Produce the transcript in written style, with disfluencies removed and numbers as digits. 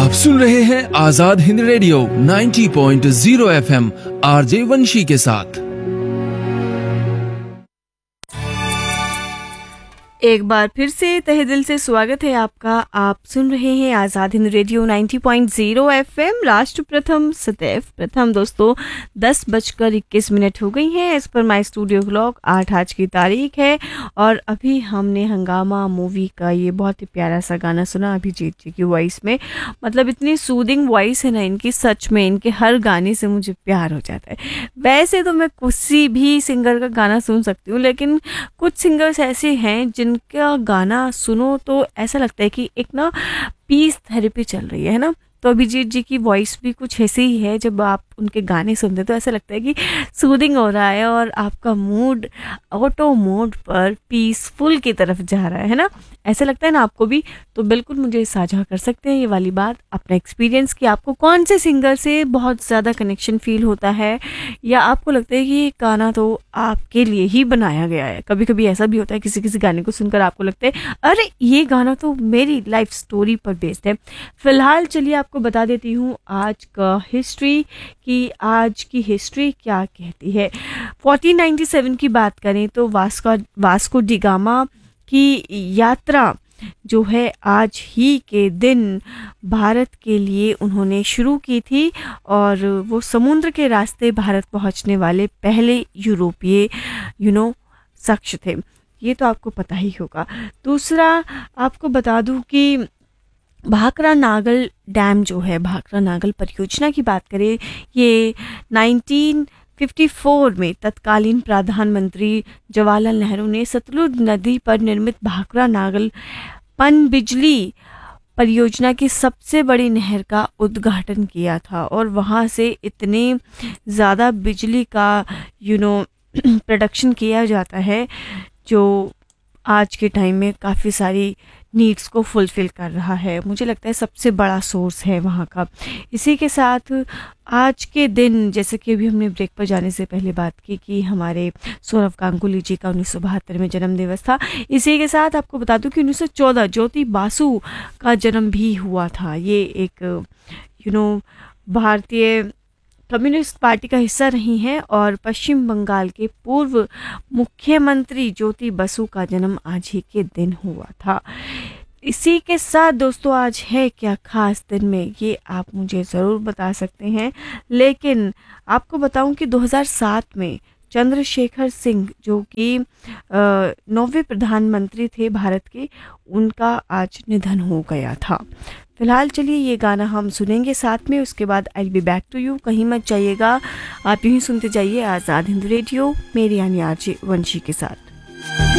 आप सुन रहे हैं Azad Hind radio 90.0 FM RJ वंशी के साथ। एक बार फिर से तहे दिल से स्वागत है आपका। आप सुन रहे हैं आज़ाद हिंद रेडियो 90.0 एफएम, राष्ट्र प्रथम सदैव प्रथम। दोस्तों 10:21 हो गई हैं as per my studio clock. 8 आज की तारीख है और अभी हमने हंगामा मूवी का ये बहुत ही प्यारा सा गाना सुना अभिजीत जी की वॉइस में। मतलब इतनी सूदिंग वॉइस है ना इनकी, सच में इनके हर गाने से मुझे प्यार हो जाता है। वैसे तो मैं किसी भी सिंगर का गाना सुन सकती हूँ, लेकिन कुछ सिंगर्स ऐसे हैं जिनका गाना सुनो तो ऐसा लगता है कि एक ना पीस थेरेपी चल रही है ना। तो अभिजीत जी की वॉइस भी कुछ ऐसी ही है, जब आप उनके गाने सुनते तो ऐसा लगता है कि सूदिंग हो रहा है और आपका मूड ऑटो मोड पर पीसफुल की तरफ जा रहा है ना। ऐसा लगता है ना आपको भी? तो बिल्कुल मुझे साझा कर सकते हैं ये वाली बात, अपना एक्सपीरियंस, कि आपको कौन से सिंगर से बहुत ज़्यादा कनेक्शन फील होता है, या आपको लगता है कि ये गाना तो आपके लिए ही बनाया गया है। कभी कभी ऐसा भी होता है किसी किसी गाने को सुनकर आपको लगता है अरे ये गाना तो मेरी लाइफ स्टोरी पर बेस्ड है। फिलहाल चलिए आपको बता देती हूँ आज का हिस्ट्री, कि आज की हिस्ट्री क्या कहती है। 1497 की बात करें तो वास्को डी गामा की यात्रा जो है आज ही के दिन भारत के लिए उन्होंने शुरू की थी, और वो समुद्र के रास्ते भारत पहुंचने वाले पहले यूरोपीय शख्स थे। ये तो आपको पता ही होगा। दूसरा आपको बता दूं कि भाखरा नागल डैम जो है, भाखरा नागल परियोजना की बात करें, ये 1954 में तत्कालीन प्रधानमंत्री जवाहरलाल नेहरू ने सतलुज नदी पर निर्मित भाखरा नागल पनबिजली परियोजना की सबसे बड़ी नहर का उद्घाटन किया था। और वहाँ से इतने ज़्यादा बिजली का प्रोडक्शन किया जाता है जो आज के टाइम में काफ़ी सारी नीड्स को फुलफ़िल कर रहा है। मुझे लगता है सबसे बड़ा सोर्स है वहाँ का। इसी के साथ आज के दिन, जैसे कि अभी हमने ब्रेक पर जाने से पहले बात की कि हमारे सौरव गांगुली जी का 1972 में जन्म दिवस था। इसी के साथ आपको बता दूं कि 1914 ज्योति बासु का जन्म भी हुआ था। ये एक भारतीय कम्युनिस्ट पार्टी का हिस्सा रही हैं, और पश्चिम बंगाल के पूर्व मुख्यमंत्री ज्योति बसु का जन्म आज ही के दिन हुआ था। इसी के साथ दोस्तों आज है क्या खास दिन में, ये आप मुझे ज़रूर बता सकते हैं। लेकिन आपको बताऊं कि 2007 में चंद्रशेखर सिंह, जो कि 9वें प्रधानमंत्री थे भारत के, उनका आज निधन हो गया था। फिलहाल चलिए ये गाना हम सुनेंगे साथ में, उसके बाद I will be back to you. कहीं मत जाइएगा, आप यूँ ही सुनते जाइए आज़ाद हिंद रेडियो, मेरी यानी आरजे वंशी के साथ।